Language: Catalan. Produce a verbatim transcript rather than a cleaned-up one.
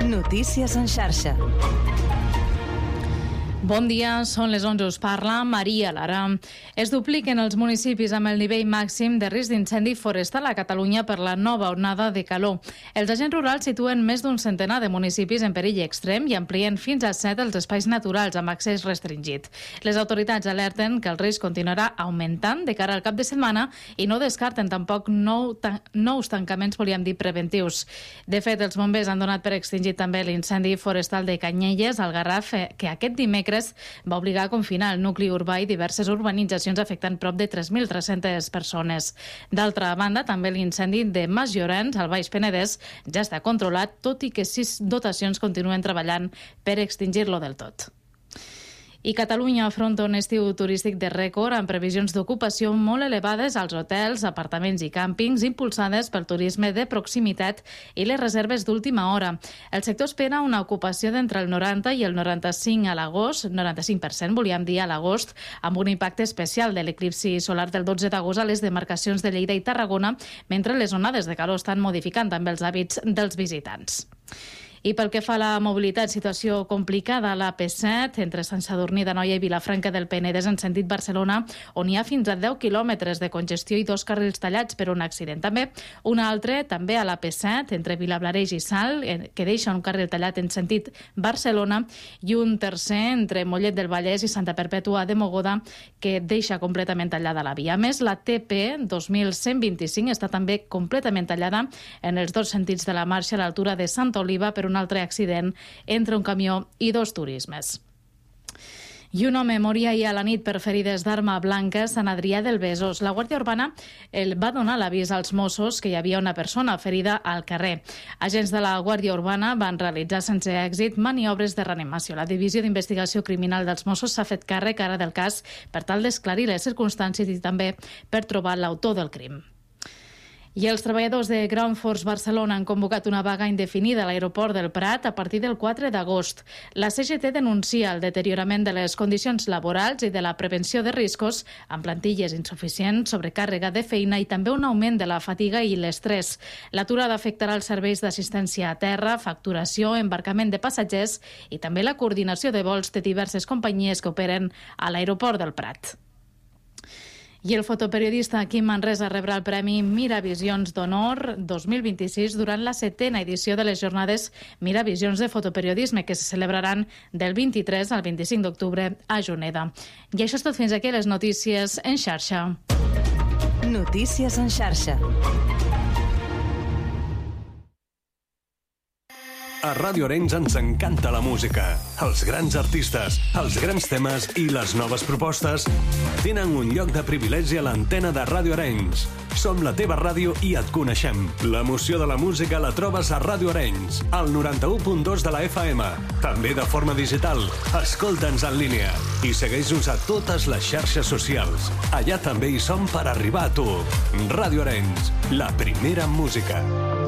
Notícies en xarxa. Bon dia, són les onze, us parla Maria Lara. Es dupliquen els municipis amb el nivell màxim de risc d'incendi forestal a Catalunya per la nova onada de calor. Els agents rurals situen més d'un centenar de municipis en perill extrem i amplien fins a set els espais naturals amb accés restringit. Les autoritats alerten que el risc continuarà augmentant de cara al cap de setmana i no descarten tampoc nou ta- nous tancaments, volíem dir, preventius. De fet, els bombers han donat per extingit també l'incendi forestal de Canyelles, al Garraf, que aquest dimecres va obligar a confinar el nucli urbà i diverses urbanitzacions afectant prop de tres mil tres-centes persones. D'altra banda, també l'incendi de Mas Llorenç, al Baix Penedès, ja està controlat, tot i que sis dotacions continuen treballant per extingir-lo del tot. I Catalunya afronta un estiu turístic de rècord amb previsions d'ocupació molt elevades als hotels, apartaments i càmpings impulsades pel turisme de proximitat i les reserves d'última hora. El sector espera una ocupació d'entre el noranta i el noranta-cinc a l'agost, noranta-cinc per cent, volíem dir, a l'agost, amb un impacte especial de l'eclipsi solar del dotze d'agost a les demarcacions de Lleida i Tarragona, mentre les onades de calor estan modificant també els hàbits dels visitants. I pel que fa a la mobilitat, situació complicada a la P set, entre Sant Sadurní d'Anoia i Vilafranca del Penedès en sentit Barcelona, on hi ha fins a deu quilòmetres de congestió i dos carrils tallats per un accident. També un altre, també a la P set, entre Vilablareix i Salt, que deixa un carril tallat en sentit Barcelona, i un tercer entre Mollet del Vallès i Santa Perpètua de Mogoda, que deixa completament tallada la via. A més, la T P dos mil cent vint-i-cinc està també completament tallada en els dos sentits de la marxa a l'altura de Santa Oliva per un altre accident entre un camió i dos turismes. I un home moria ahir a la nit per ferides d'arma blanca a Sant Adrià del Besòs. La Guàrdia Urbana el va donar l'avís als Mossos que hi havia una persona ferida al carrer. Agents de la Guàrdia Urbana van realitzar sense èxit maniobres de reanimació. La Divisió d'Investigació Criminal dels Mossos s'ha fet càrrec ara del cas per tal d'esclarir les circumstàncies i també per trobar l'autor del crim. I els treballadors de Ground Force Barcelona han convocat una vaga indefinida a l'aeroport del Prat a partir del quatre d'agost. La C G T denuncia el deteriorament de les condicions laborals i de la prevenció de riscos amb plantilles insuficients, sobrecàrrega de feina i també un augment de la fatiga i l'estrès. L'aturada afectarà els serveis d'assistència a terra, facturació, embarcament de passatgers i també la coordinació de vols de diverses companyies que operen a l'aeroport del Prat. I el fotoperiodista Quim Manresa rebrà el Premi Miravisions d'Honor dos mil vint-i-sis durant la setena edició de les jornades Miravisions de Fotoperiodisme, que se celebraran del vint-i-tres al vint-i-cinc d'octubre a Juneda. I això és tot fins aquí, les notícies en xarxa. Notícies en xarxa. A Ràdio Arenys ens encanta la música, els grans artistes, els grans temes i les noves propostes tenen un lloc de privilegi a l'antena de Ràdio Arenys. Som la teva ràdio i et coneixem. L'emoció de la música la trobes a Ràdio Arenys, al noranta-u punt dos de la F M, també de forma digital. Escolta'ns en línia i segueix-nos a totes les xarxes socials. Allà també hi som per arribar a tu. Ràdio Arenys, la primera en música.